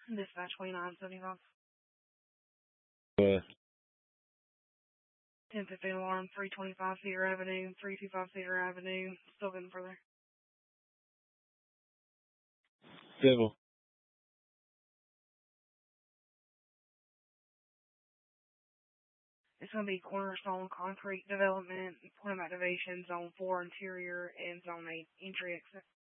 Dispatch 2975. What? 1015 alarm, 325 Cedar Avenue, 325 Cedar Avenue. Still getting further. Civil. It's going to be Cornerstone Concrete Development, point of activation, Zone 4 interior, and Zone 8 entry exit.